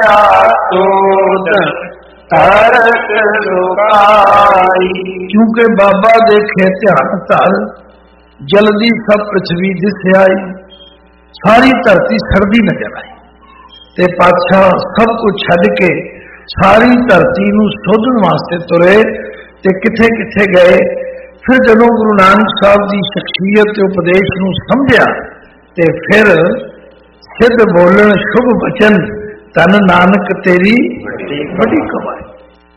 माया तोद तरक लुकाई। क्योंकि बाबा देखे ध्यान धर जल्दी सब पृथ्वी दिस आई, सारी धरती सड़दी नजर आई ते पातशाह सब कुछ छड्ड के सारी धरती नूं सोधन वास्ते तुरे ते किथे किथे गए। फिर जदों गुरु नानक साहब की शख्सियत ते उपदेश नूं समझिया ते फिर सिद्ध बोलन शुभ बचन, धन नानक तेरी बड़ी कमाई।